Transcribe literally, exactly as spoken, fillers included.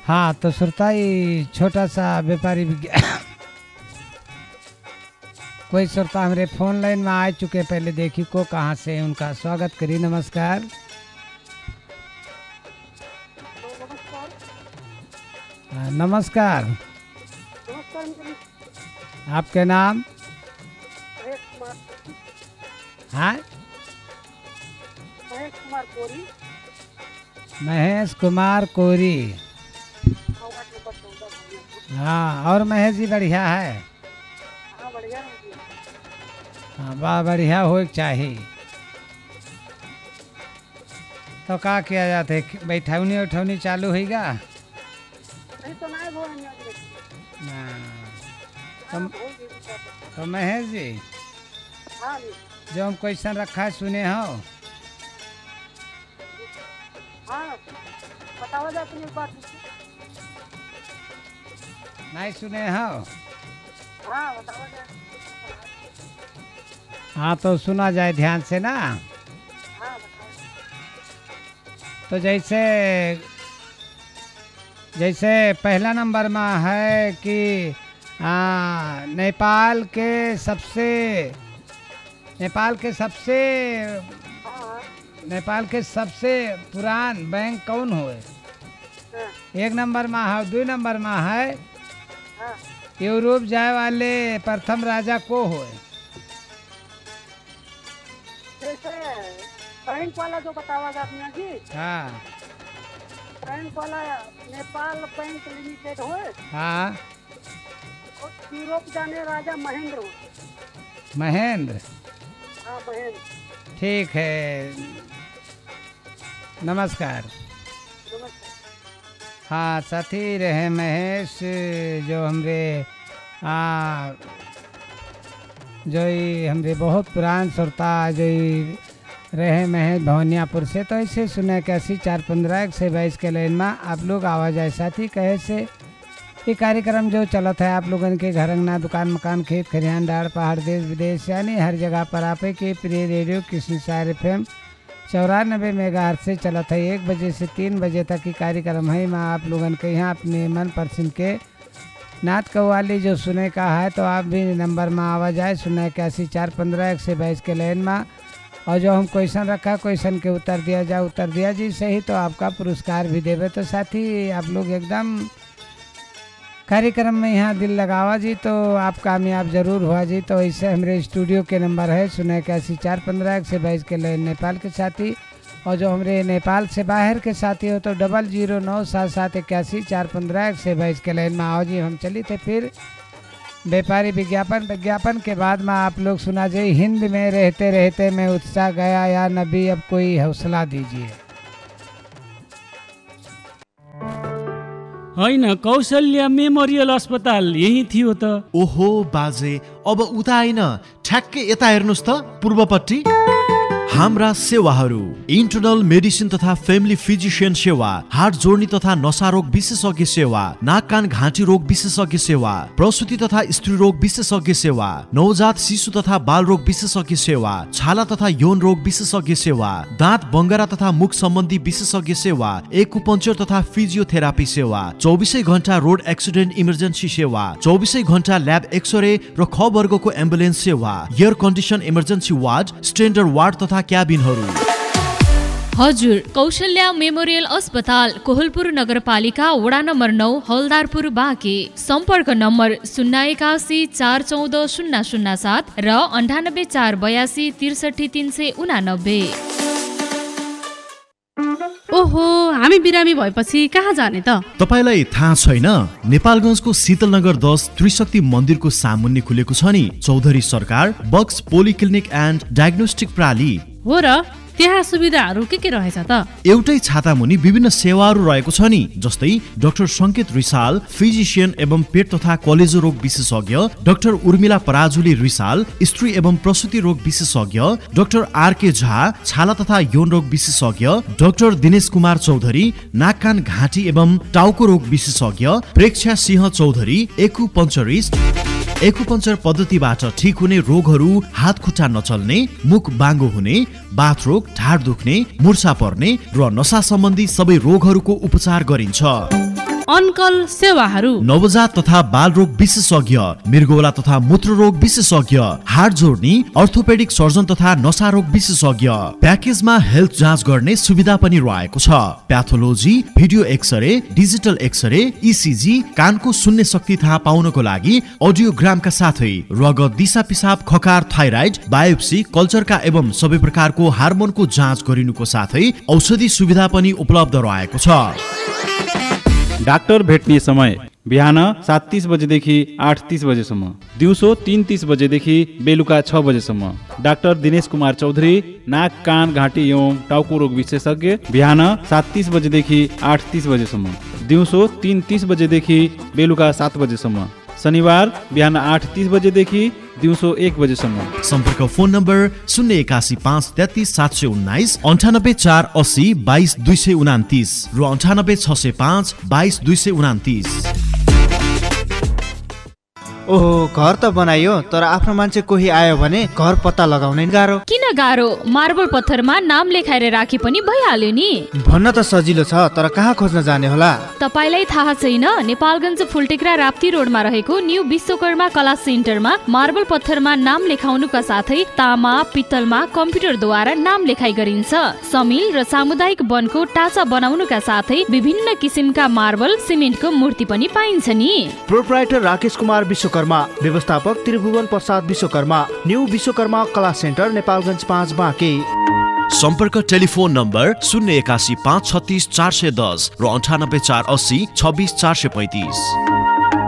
हाँ तो श्रोता ये छोटा सा व्यापारी विज्ञान कोई श्रोता हमारे फोन लाइन में आ चुके, पहले देखी को कहाँ से उनका स्वागत करी। नमस्कार। नमस्कार नमस्कार। आपके नाम? हाँ महेश कुमार कोरी। महेश कुमार कोरी। हाँ और महेश जी बढ़िया है? हाँ बढ़िया। हाँ वाह बढ़िया हो चाहिए। तो क्या किया जाते, बैठौनी उठौनी चालू होगा? नहीं तो नहीं वो नहीं तो, तो महेश जी हाँ जो हम क्वेश्चन रखा है सुने हो? हाँ बताओ जा अपनी बात। नहीं सुने हो? हाँ बताओ जा। हाँ तो सुना जाए ध्यान से ना। हाँ बताओ। तो जैसे जैसे पहला नंबर में है कि आ, नेपाल के सबसे नेपाल के सबसे हाँ नेपाल के सबसे पुरान बैंक कौन होए? हाँ एक नंबर में है। दो नंबर में है हाँ यूरोप जाए वाले प्रथम राजा को होए? जैसे बैंक वाला जो बतावा जा अपना जी। हाँ बैंक वाला नेपाल बैंक लिमिटेड हो। हाँ और यूरोप जाने राजा महेंद्र हो। महेंद्र। हाँ महेंद्र। ठीक है नमस्कार। नमस्कार। हाँ साथी रहे महेश जो हमरे आ, जो ये हमरे बहुत पुरान श्रोता जो ये रहे महेश भवनियापुर से। तो ऐसे सुना कि अस्सी चार पंद्रह एक से बाईस के लाइन में आप लोग आवाज़ आए साथी कहे से ये कार्यक्रम जो चलत है आप लोगन के घर अंगना दुकान मकान खेत खरियान डाड़ पहाड़ देश विदेश यानी हर जगह पर आपे के प्रिय रेडियो कृष्ण सार एफ एम चौरानबे मेगा से चलत है। एक बजे से तीन बजे तक की कार्यक्रम है मैं आप लोगन के यहाँ अपने मन पसंद के नात कव्वाली जो सुने का है तो आप भी नंबर में आवाज आए सुना इक्यासी चार पंद्रह एक से बाईस के लाइन में। और जो हम क्वेश्चन रखा क्वेश्चन के उत्तर दिया जाए उत्तर दिया जी सही तो आपका पुरस्कार भी देवे। तो साथी आप लोग एकदम कार्यक्रम में यहाँ दिल लगावा जी तो आप कामयाब जरूर हुआ जी। तो इससे हमारे स्टूडियो के नंबर है सुना इक्यासी चार पंद्रह एक से बाईस के लाइन नेपाल के साथी। और जो हमारे नेपाल से बाहर के साथी हो तो डबल जीरो नौ सात सात इक्यासी चार पंद्रह एक से बाईस के लाइन में आओ जी। हम चली थे फिर व्यापारी विज्ञापन। विज्ञापन के बाद में आप लोग सुना जाए हिंद में रहते रहते मैं उत्साह गया या नबी अब कोई हौसला दीजिए। होइन कौशल्या मेमोरियल अस्पताल यही थियो त। ओहो बाजे अब उता आइन ठ्याक्कै यता हेर्नुस् त पूर्वपट्टि। हाम्रा सेवाहरू इन्टरनल मेडिसिन तथा फैमिली फिजिशियन सेवा, हार्ट जोड्नी तथा नशा रोग विशेषज्ञ सेवा, नाक कान घाँटी रोग विशेषज्ञ सेवा, प्रसूति तथा स्त्री रोग विशेषज्ञ सेवा, नवजात शिशु तथा बाल रोग विशेषज्ञ सेवा, छाला तथा यौन रोग विशेषज्ञ सेवा, दाँत बङ्गरा तथा मुख सम्बन्धी विशेषज्ञ सेवा, एक्युपंक्चर तथा फिजियोथेरापी सेवा, चौबिसै घण्टा रोड एक्सिडेन्ट इमर्जेन्सी सेवा, चौबिसै घण्टा ल्याब एक्सरे र ख वर्गको एम्बुलेन्स सेवा, air condition emergency ward, standard ward तथा क्याबिनहरू। हजुर कौशल्या मेमोरियल अस्पताल कोहलपुर नगरपालिका वडा नम्बर नौ हलदारपुर बाँके। सम्पर्क नम्बर शून्य एकासी चार चौध शून्य शून्य सात र अन्ठानब्बे चार बयासी त्रिसठी तीन सय उनानब्बे। ओहो हामी बिरामी भएपछि कहाँ जाने त? तपाईलाई थाहा छैन नेपालगञ्जको शीतलनगर दस त्रिशक्ति मन्दिरको सामुन्ने खुलेको छ नि चौधरी सरकार बक्स पोलिक्लिनिक एन्ड डायग्नोस्टिक प्रणाली। हो र त्यहाँ सुविधाहरू के के रहेछ त? एउटै छाता मुनि विभिन्न सेवाहरू रहेको छ नि जस्तै डाक्टर संकेत रिसाल फिजिशियन एवं पेट तथा कलेजो रोग विशेषज्ञ, डाक्टर उर्मिला पराजुली रिसाल स्त्री एवं प्रसूति रोग विशेषज्ञ, डाक्टर आर के झा छाला तथा यौन रोग विशेषज्ञ, डाक्टर दिनेश कुमार चौधरी नाक कान घाँटी एवं टाउको रोग विशेषज्ञ, प्रेक्षा सिंह चौधरी एक्युपंक्चरिस्ट। एक्युपंक्चर पद्धतिबाट ठिक हुने रोगहरू हात खुट्टा नचल्ने, मुख बाङ्गो हुने, बाथ रोग, ढाड दुख्ने, मुर्छा पर्ने र नशा सम्बन्धी सबै रोगहरूको उपचार गरिन्छ। अनकल सेवाहरू, नवजात तथा बाल रोग विशेषज्ञ, मृगौला तथा मूत्ररोग विशेषज्ञ, हाड जोड्ने अर्थोपेडिक सर्जन तथा नसा रोग विशेषज्ञ। प्याकेजमा हेल्थ जाँच गर्ने सुविधा पनि रहेको छ। Pathology, video x-ray, digital x-ray, ECG, कानको सुन्ने शक्ति थाहा पाउनको लागि अडियोग्रामका साथै रगत, दिशा पिसाब, खकार, थाइराइड, बायोप्सी, कल्चरका एवं सबै प्रकारको हार्मोनको जाँच गरिनुको साथै औषधि सुविधा पनि उपलब्ध रहेको छ। डाक्टर भेट्ने समय बिहान सात तीस बजेदेखि आठ तीस बजेसम्म, दिउँसो तीन तीस बजेदेखि बेलुका छ बजेसम्म। डाक्टर दिनेश कुमार चौधरी, नाक, कान, घाँटी एवं टाउको रोग विशेषज्ञ, बिहान सात तीस बजेदेखि आठ तीस बजेसम्म, दिउँसो तीन तीस बजेदेखि बेलुका सात बजेसम्म। शनिबार बिहान आठ तीस बजेदेखि दिउँसो एक बजेसम्म। सम्पर्क फोन नम्बर शून्य एकासी पाँच तेत्तिस सात सय उन्नाइस, अन्ठानब्बे चार अस्सी बाइस दुई सय उनातिस र अन्ठानब्बे छ सय पाँच बाइस दुई सय उनातिस। ओहो, घर त बनाइयो तर आफ्नो मान्छे कोही आयो भने घर पत्ता लगाउनै गाह्रो। किन गाह्रो? मार्बल पत्थरमा नाम लेखाएर राखे पनि भइहाल्यो नि। भन्न त सजिलो छ तर कहाँ खोज्न जाने होला? तपाईलाई थाहा छैन? नेपालगञ्ज फुलटेक्रा राप्ती रोडमा रहेको न्यू विश्वकर्मा कला सेन्टरमा मार्बल पत्थरमा नाम लेखाउनुका साथै तामा, पित्तलमा कम्प्युटरद्वारा नाम लेखाइ गरिन्छ। समिल र सामुदायिक वनको टाचा बनाउनुका साथै विभिन्न किसिमका मार्बल, सिमेन्टको मूर्ति पनि पाइन्छ नि। प्रोप्राइटर राकेश कुमार विश्वकर्मा, व्यवस्थापक त्रिभुवन प्रसाद विश्वकर्मा, न्यू विश्वकर्मा कला सेन्टर, नेपालगञ्ज पाँच बाँके। सम्पर्क टेलिफोन नम्बर शून्य एकासी पाँच छत्तिस चार सय दस र अन्ठानब्बे चार अस्सी छब्बिस चार सय पैँतिस।